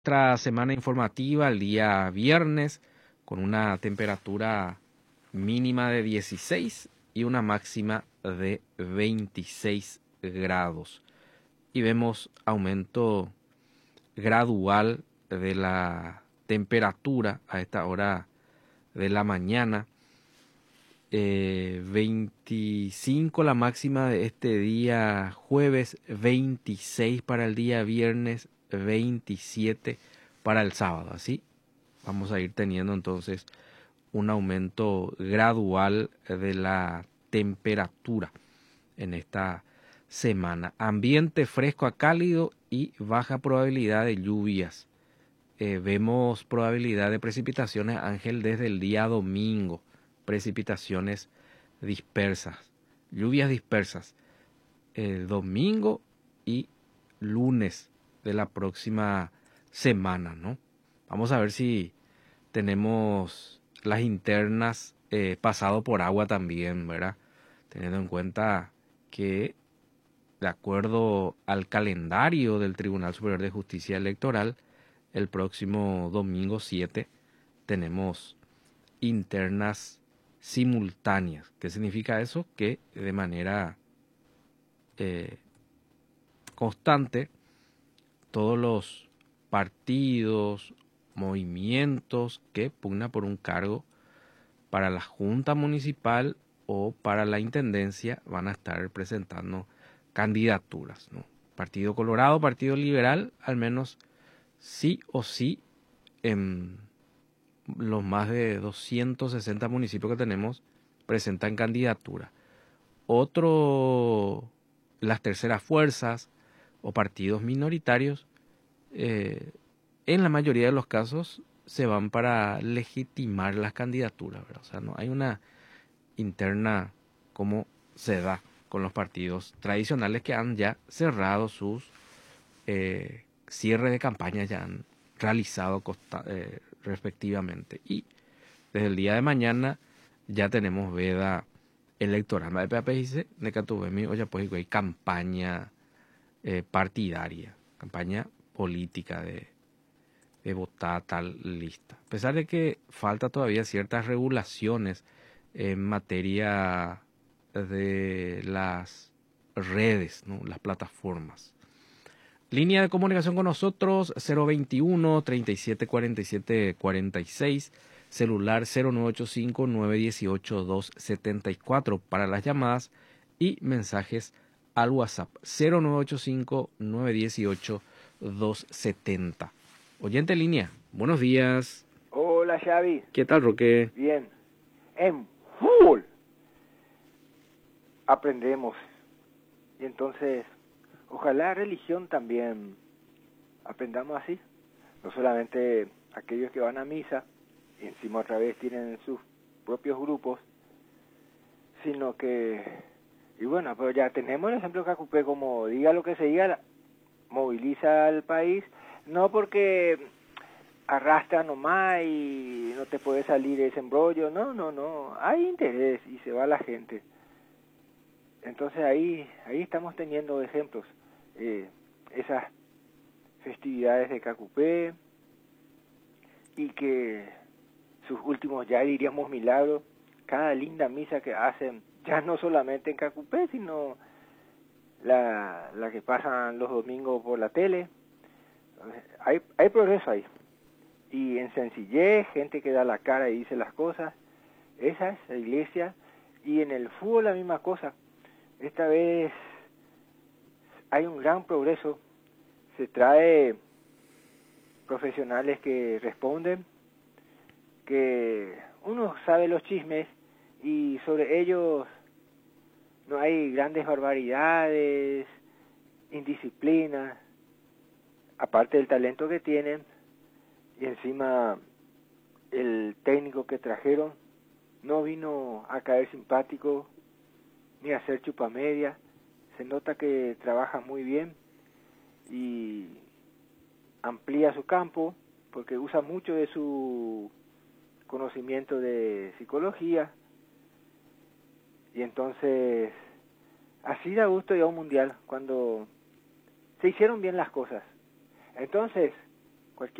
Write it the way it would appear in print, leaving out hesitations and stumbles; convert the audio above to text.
Nuestra semana informativa el día viernes con una temperatura mínima de 16 y una máxima de 26 grados. Y vemos aumento gradual de la temperatura a esta hora de la mañana. 25 la máxima de este día jueves, 26 para el día viernes, 27 para el sábado. Así vamos a ir teniendo entonces un aumento gradual de la temperatura en esta semana. Ambiente fresco a cálido y baja probabilidad de lluvias. Vemos probabilidad de precipitaciones, Ángel, desde el día domingo. Precipitaciones dispersas, lluvias dispersas, el domingo y lunes de la próxima semana, ¿no? Vamos a ver si tenemos las internas pasado por agua también, ¿verdad? Teniendo en cuenta que, de acuerdo al calendario del Tribunal Superior de Justicia Electoral, el próximo domingo 7 tenemos internas simultáneas. ¿Qué significa eso? Que de manera constante todos los partidos, movimientos que pugnan por un cargo para la Junta Municipal o para la Intendencia van a estar presentando candidaturas, ¿no? Partido Colorado, Partido Liberal, al menos sí o sí en los más de 260 municipios que tenemos presentan candidatura. Las terceras fuerzas o partidos minoritarios, en la mayoría de los casos se van para legitimar las candidaturas, ¿verdad? O sea, no hay una interna como se da con los partidos tradicionales que han ya cerrado sus cierres de campaña, ya han realizado respectivamente. Y desde el día de mañana ya tenemos veda electoral. Dice hay campaña partidaria, campaña política de votar tal lista. A pesar de que falta todavía ciertas regulaciones en materia de las redes, ¿no? Las plataformas. Línea de comunicación con nosotros 021 37 47 46, celular 0985 918 274 para las llamadas y mensajes al WhatsApp 0985 918 270. Oyente en línea, buenos días. Hola Xavi. ¿Qué tal, Roque? Bien. En fútbol aprendemos. Y entonces, ojalá religión también aprendamos así. No solamente aquellos que van a misa y encima otra vez tienen sus propios grupos, sino que, y bueno, pero ya tenemos el ejemplo de Cacupé, como diga lo que se diga, moviliza al país, no porque arrastra nomás y no te puede salir ese embrollo, no, hay interés y se va la gente. Entonces ahí estamos teniendo ejemplos, esas festividades de Cacupé y que sus últimos, ya diríamos, milagros, cada linda misa que hacen, ya no solamente en Cacupé, sino la que pasan los domingos por la tele. Hay progreso ahí. Y en sencillez, gente que da la cara y dice las cosas, esa es la iglesia. Y en el fútbol la misma cosa. Esta vez hay un gran progreso, se trae profesionales que responden, que uno sabe los chismes y sobre ellos no hay grandes barbaridades, indisciplinas, aparte del talento que tienen. Y encima el técnico que trajeron no vino a caer simpático ni a hacer chupamedia. Se nota que trabaja muy bien y amplía su campo porque usa mucho de su conocimiento de psicología. Y entonces así da gusto ir a un mundial cuando se hicieron bien las cosas. Entonces